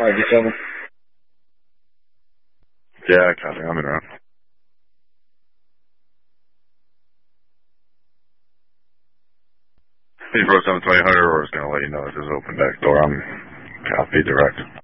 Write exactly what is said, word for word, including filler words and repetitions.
five G seven. Yeah, copy. I'm in around. Hey, bro, seven twenty Hunter, or is going to let you know if there's an open back door. I'm copy direct.